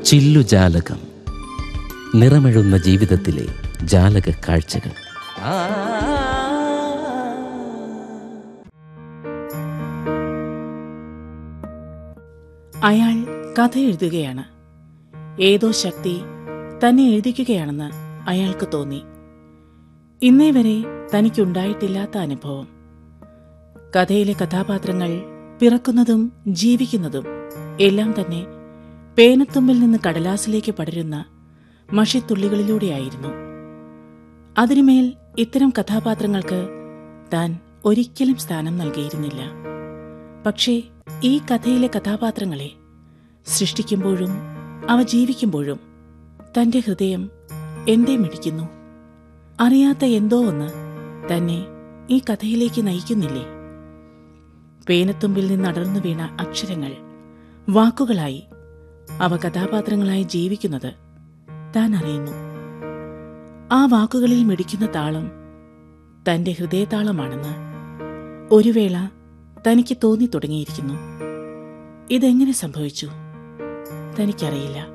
ചില്ലുജാലകം, നിറമെഴുന്ന ജീവിതത്തിലെ ജാലക കാഴ്ചകൾ. അയാൾ കഥ എഴുതുകയാണ്. ഏതോ ശക്തി തന്നെ എഴുതിക്കുകയാണെന്ന് അയാൾക്ക് തോന്നി. ഇന്നേ വരെ തനിക്കുണ്ടായിട്ടില്ലാത്ത അനുഭവം. കഥയിലെ കഥാപാത്രങ്ങൾ പിറക്കുന്നതും ജീവിക്കുന്നതും എല്ലാം തന്നെ പേനത്തുമ്പിൽ നിന്ന് കടലാസിലേക്ക് പടരുന്ന മഷിത്തുള്ളികളിലൂടെയായിരുന്നു. അതിനുമേൽ ഇത്തരം കഥാപാത്രങ്ങൾക്ക് താൻ ഒരിക്കലും സ്ഥാനം നൽകിയിരുന്നില്ല. പക്ഷേ ഈ കഥയിലെ കഥാപാത്രങ്ങളെ സൃഷ്ടിക്കുമ്പോഴും അവ ജീവിക്കുമ്പോഴും തന്റെ ഹൃദയം എന്തേ മിടിക്കുന്നു? അറിയാത്ത എന്തോ ഒന്ന് തന്നെ ഈ കഥയിലേക്ക് നയിക്കുന്നില്ലേ? പേനത്തുമ്പിൽ നിന്ന് അടർന്നു വീണ അക്ഷരങ്ങൾ വാക്കുകളായി, അവ കഥാപാത്രങ്ങളായി ജീവിക്കുന്നത് താൻ അറിയുന്നു. ആ വാക്കുകളിൽ മിടിക്കുന്ന താളം തന്റെ ഹൃദയതാളമാണെന്ന് ഒരു വേള തനിക്ക് തോന്നി തുടങ്ങിയിരിക്കുന്നു. ഇതെങ്ങനെ സംഭവിച്ചു? തനിക്കറിയില്ല.